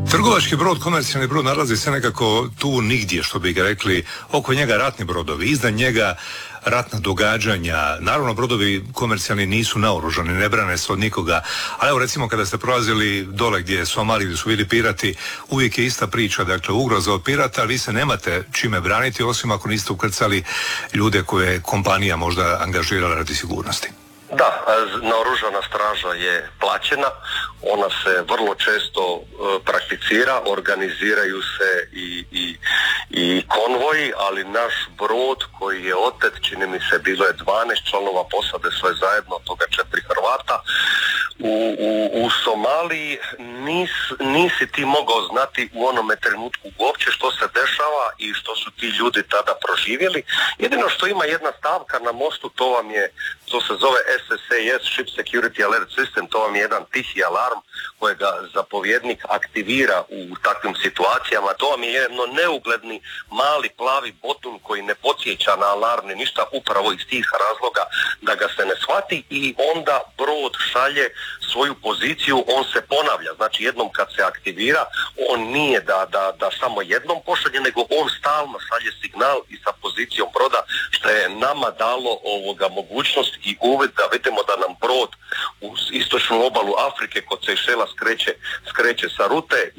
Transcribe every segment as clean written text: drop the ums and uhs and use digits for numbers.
Trgovački brod, komercijalni brod nalazi se nekako tu nigdje, što bi ga rekli, oko njega ratni brodovi, iznad njega ratna događanja. Naravno, brodovi komercijalni nisu naoružani, ne brane se od nikoga, ali evo recimo kada ste prolazili dole gdje je Somalija, gdje su bili pirati, uvijek je ista priča, dakle ugroza od pirata, ali vi se nemate čime braniti, osim ako niste ukrcali ljude koje je kompanija možda angažirala radi sigurnosti. Da, naoružana straža je plaćena, ona se vrlo često prakticira, organiziraju se i konvoji, ali naš brod koji je otet, čini mi se bilo je 12 članova posade sve zajedno, od toga 4 Hrvata, u Somaliji nisi ti mogao znati u onome trenutku uopće što se dešava i što su ti ljudi tada proživjeli. Jedino što ima jedna stavka na mostu, to se zove SSAS, Ship Security Alert System, to vam je jedan tihi alarm kojega zapovjednik aktivira u takvim situacijama. To vam je jedno neugledni mali plavi botun koji ne podsjeća na alarm ni ništa, upravo iz tih razloga da ga se ne shvati, i onda brod šalje svoju poziciju, on se ponavlja. Znači jednom kad se aktivira, on nije da samo jednom pošalje, nego on stalno šalje signal i sa pozicijom broda, što je nama dalo mogućnost i uvid da vidimo da nam brod u istočnu obalu Afrike kod Sejšela skreće sa rute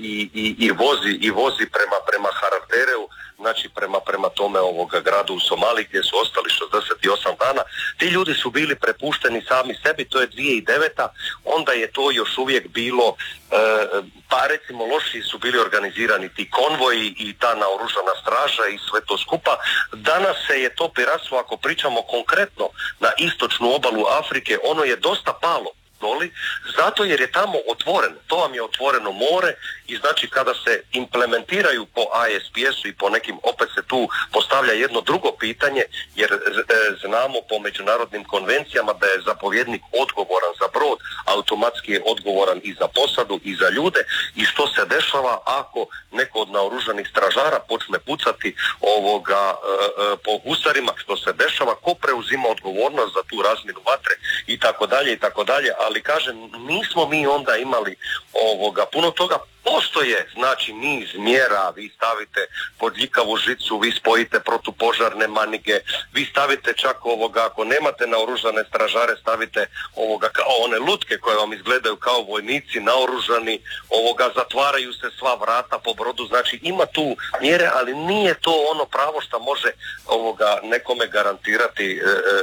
i vozi prema Haradžereu, znači prema tome gradu u Somaliji gdje su ostali 68 dana. Ti ljudi su bili prepušteni sami sebi, to je 2009. Onda je to još uvijek bilo, pa recimo loši su bili organizirani ti konvoji i ta naoružana straža i sve to skupa. Danas se je to piratstvo, ako pričamo konkretno na istočnu obalu Afrike, ono je dosta palo doli, zato jer je tamo otvoreno. To vam je otvoreno more i znači kada se implementiraju po ISPS-u i po nekim, opet se tu postavlja jedno drugo pitanje, jer znamo po međunarodnim konvencijama da je zapovjednik odgovoran za brod, automatski je odgovoran i za posadu i za ljude, i što se dešava ako neko od naoružanih stražara počne pucati po gusarima, što se dešava, ko preuzima odgovornost za tu razmjenu vatre i tako dalje, ali kažem, nismo mi onda imali puno toga. Postoje, znači, niz mjera, vi stavite podljikavu žicu, vi spojite protupožarne manige, vi stavite čak ako nemate naoružane stražare, stavite kao one lutke koje vam izgledaju kao vojnici naoružani, zatvaraju se sva vrata po brodu, znači ima tu mjere, ali nije to ono pravo što može nekome garantirati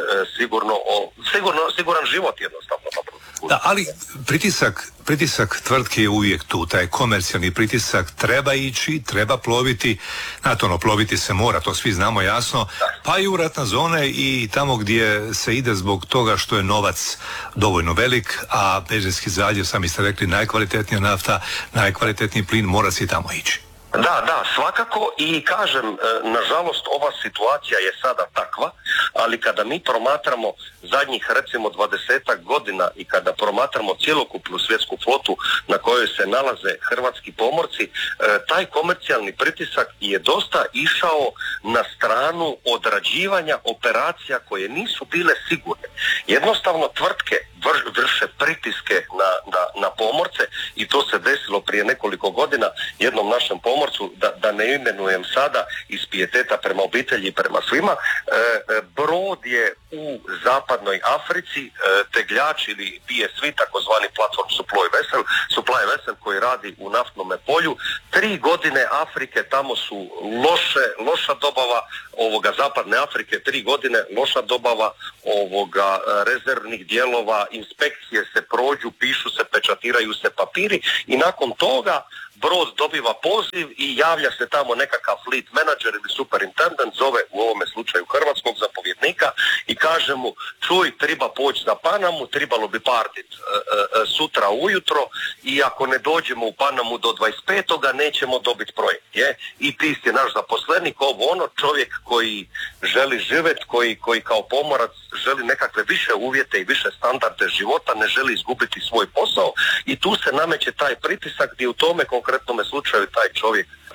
siguran život jednostavno. Da, ali pritisak tvrtke je uvijek tu, taj komercijalni pritisak, treba ići, treba ploviti, ploviti se mora, to svi znamo jasno, pa i u ratne zone i tamo gdje se ide zbog toga što je novac dovoljno velik, a Perzijski zaljev, sami ste rekli, najkvalitetnija nafta, najkvalitetniji plin, mora se i tamo ići. Da, svakako, i kažem, nažalost ova situacija je sada takva, ali kada mi promatramo zadnjih recimo 20 godina i kada promatramo cjelokupnu svjetsku flotu na kojoj se nalaze hrvatski pomorci, taj komercijalni pritisak je dosta išao na stranu odrađivanja operacija koje nisu bile sigurne. Jednostavno tvrtke vrše pritiske na pomorce, i to se desilo prije nekoliko godina jednom našem pomorcu, da ne imenujem sada iz pijeteta prema obitelji i prema svima. Brod je u zapadnoj Africi, tegljač ili PSV, takozvani platform supply vessel koji radi u naftnome polju. 3 godine Afrike, tamo su loša dobava zapadne Afrike, 3 godine loša dobava rezervnih dijelova, inspekcije se prođu, pišu se, pečatiraju se papiri, i nakon toga brod dobiva poziv i javlja se tamo nekakav fleet manager ili superintendent, zove u ovome slučaju hrvatskog zapovjednika i kaže mu: čuj, treba poći za Panamu, trebalo bi partit sutra ujutro, i ako ne dođemo u Panamu do 25. nećemo dobiti projekt. I ti si naš zaposlenik, čovjek koji želi živjeti, koji kao pomorac želi nekakve više uvjete i više standarde života, ne želi izgubiti svoj posao, i tu se nameće taj pritisak gdje u tome konkretnome slučaju taj čovjek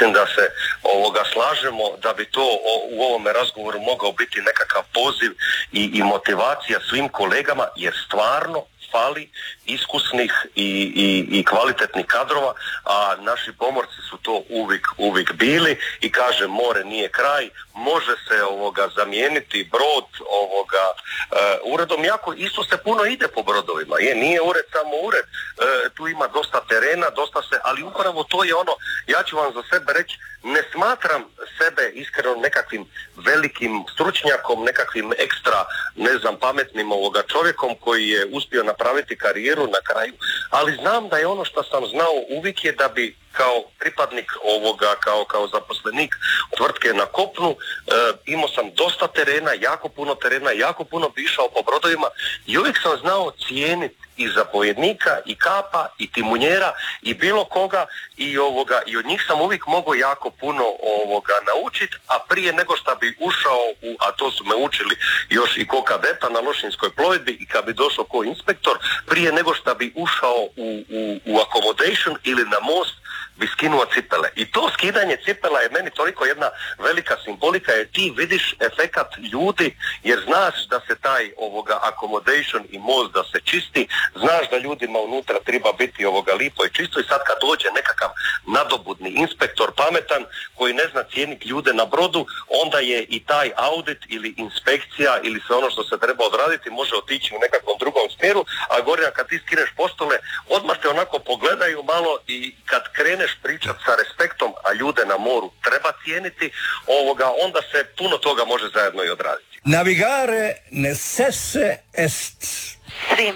mislim da se slažemo da bi to u ovome razgovoru mogao biti nekakav poziv i motivacija svim kolegama, jer stvarno fali iskusnih i kvalitetnih kadrova, a naši pomorci su to uvijek bili i kaže, more nije kraj, može se zamijeniti brod uredom, jako isto se puno ide po brodovima, nije ured samo ured, tu ima dosta terena, ali upravo to je ono, ja ću vam za sebe reći, ne smatram sebe iskreno nekakvim velikim stručnjakom, nekakvim ekstra, pametnim čovjekom koji je uspio napraviti karijeru na kraju, ali znam da je ono što sam znao uvijek je da bi kao pripadnik kao zaposlenik tvrtke na kopnu, imao sam dosta terena, jako puno bi išao po brodovima i uvijek sam znao cijeniti i zapovjednika, i kapa, i timunjera, i bilo koga, i od njih sam uvijek mogao jako puno naučiti, a prije nego što bi ušao a to su me učili još i ko kadeta na Lošinjskoj plovidbi i kad bi došao ko inspektor, prije nego što bi ušao u accommodation ili na most, bi skinuo cipele. I to skidanje cipela je meni toliko jedna velika simbolika, jer ti vidiš efekat ljudi, jer znaš da se taj accommodation i most da se čisti, znaš da ljudima unutra treba biti lipo i čisto, i sad kad dođe nekakav nadobudni inspektor pametan koji ne zna cijeniti ljude na brodu, onda je i taj audit ili inspekcija ili sve ono što se treba odraditi može otići u nekakvom drugom smjeru, a Gorija, kad ti skineš postole, odmah te onako pogledaju malo i kad kreneš pričat sa respektom, a ljude na moru treba cijeniti, onda se puno toga može zajedno i odraditi. Navigare necesse est. Svim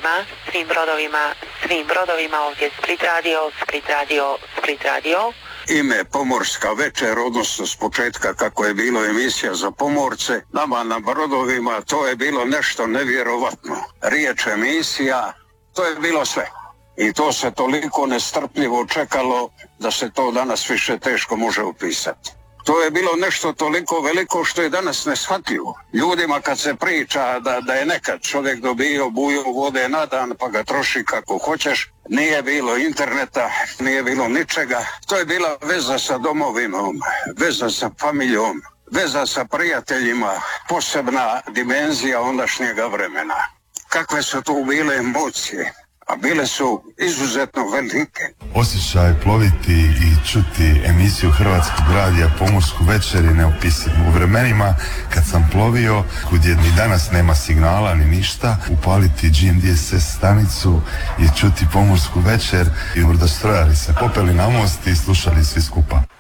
brodovima, ovdje Split Radio. Ime Pomorska večer, odnosno s početka kako je bilo emisija za pomorce, nama na brodovima to je bilo nešto nevjerovatno. Riječ emisija, to je bilo sve. I to se toliko nestrpljivo čekalo da se to danas više teško može opisati. To je bilo nešto toliko veliko što je danas neshvatljivo. Ljudima kad se priča da je nekad čovjek dobio buju vode na dan pa ga troši kako hoćeš, nije bilo interneta, nije bilo ničega. To je bila veza sa domovinom, veza sa familijom, veza sa prijateljima, posebna dimenzija ondašnjega vremena. Kakve su tu bile emocije? A bile su izuzetno velike. Osjećaj ploviti i čuti emisiju Hrvatskog radija Pomorsku večer je neopisiv. U vremenima kad sam plovio, gdje ni danas nema signala ni ništa, upaliti GMDSS stanicu i čuti Pomorsku večer i brdostrojari se popeli na most i slušali svi skupa.